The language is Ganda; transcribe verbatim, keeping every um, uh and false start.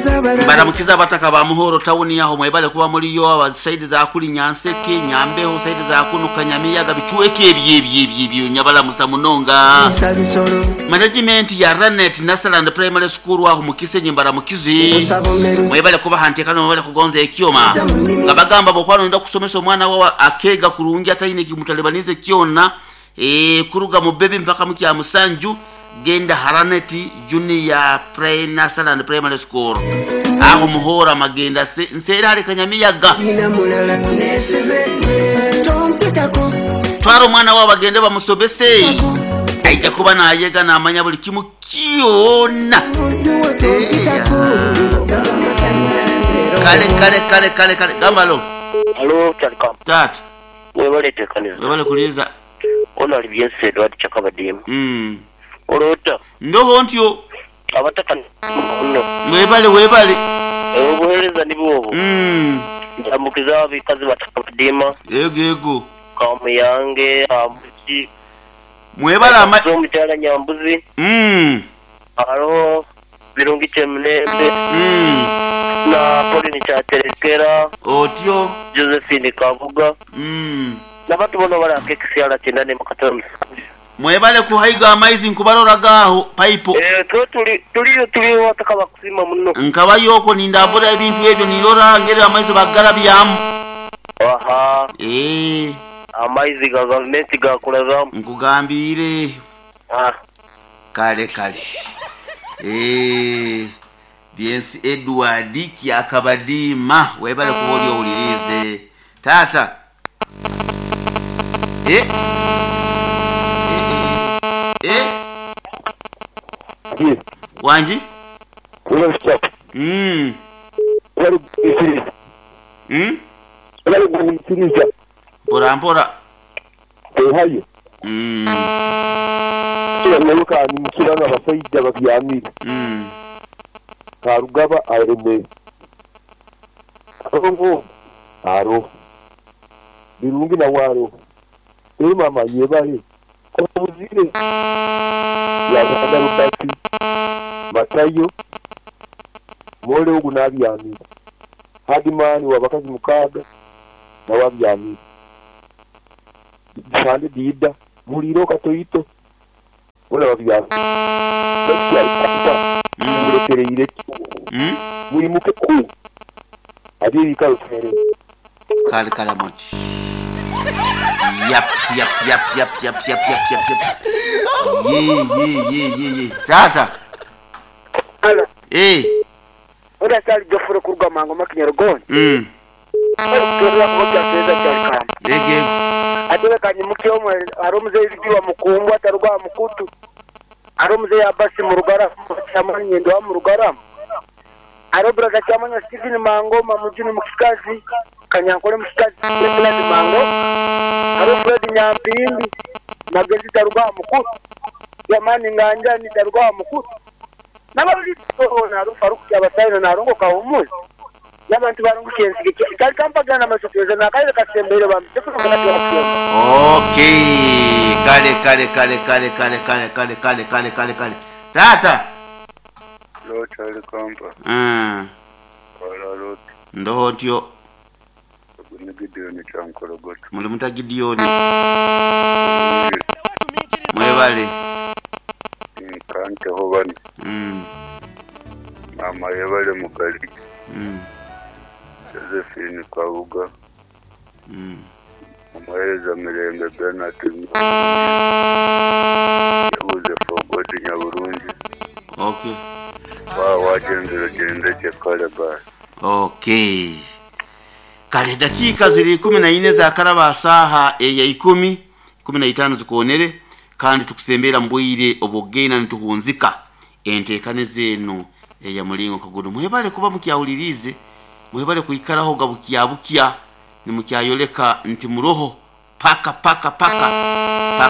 baramukiza abataka ba Muhoro town yaho mwebale kuba muri yo aba side za kuli Nyanseke Nyambeho side za kunuka Nyamiyaga bicuweke ebye ebye ebye nyabala musa munonga management ya Ranet Nasaland Primary School aho mukisenye baramukizi mwebale kuba hantekana mwebale kugonza ekioma ngabagamba bokwano nda kusomesa omwana wa akega kurungi atayine kimutalebanize kiona e kuruga mu baby mpaka mukya musanju genda Haraneti Junior Primary Nasaland Primary School aho Muhora magenda se nsera ali Kanyamiyaga twaro mwana wa bagende bamusobese aija kuba nayega namanya buli kimu kiona kale kale kale kale kale gambalo Hello Charikam tat webale tekaniza webale kuliza ona libye sedo ati chakabadimu mm orota ndoho ntyo abataka no webale webale obuhereza nibo mm ndamukiza abikazi batakabadima yego yego kamuyange amuki mwebala ama zomutala Nyambuzi mm aro birungi temnembe mm na Pauline Chaterekera otyo Josephine Kavuga mm nabatu bono bala kekisiala kinane makatoro mwebale kuhaiga amazing kubarora gaho pipe eh to tuli tuli tuli wataka bakusima muno nkaba yoko nindabura ebintu ebyo nirora ngere amaizi bagara byamu aha eh amaizi ga government ga kulaza nkugambire ah kale kale eh biensi Edward Kyakabadima webale kuboli ulirize tata eh eh Yes. wanji Wala stop. mm Wala bisiri. mm Wala bisiri. pora pora Ehaye. mm Kira naluka ni mukirana abasayija babyami. mm Karugaba areme. Rongo. Aro. Birungi na waro. Eri mama yebale. Kubuzire. Ya badarubati. Matayo. Mole ugunabyami. Hadimani wabakazi mukaga na wabyami. Sande dida muliro katoyito wala wabyami. Murekere ire. mm Muri muke ku. Adi kalfere. kale kale moti yap yap yap yap yap yap yap yap yap ye ye ye ye ye tata ala eh ora sali jofuro kurga mango makinyero gon mm ora moja teza Charikam ege atwe kanyi mukyomo aromuze ibiwa mukumbu atarugwa mukutu aromuze yabasi mu rugara cyamanye ndo mu rugara arobra ga cyamanya Stephen Mango mamujini mukikazi kanyankore mukikazi Fred Mango aro Fred Nyampindi magezi tarugwa mukutu yamani nganja ni tarugwa mukutu nababiri tona aro Faruk yabatayina narongo kawumuzi yabantu barungu kensi Charikam pagana masuteza nakaile kasembere bamtefuka ngati okay kale kale kale kale kale kale kale kale kale kale kale tata lo Charikam mm wala lo ndo ntyo ni Gideon Chamkorogot muli mutagidioni mwebale kante hobani mm mama yebale mukali mm Josephine Kavuga mm Mweza Mirembe Bernard Yabuze Fogoti Nyaburungi okay wa wajendera gende chekale ba okay kale dakika ziri kumi na nne za karaba saha ya ikumi kumi na tano zikuonere kandi tukusembera mbwire obogena nituhunzika entekane zenu ya mulingo kagudu mwebale kuba mukyawulirize mwebale kuikaraho gabukya bukya ni mukyayoleka nti muroho paka paka paka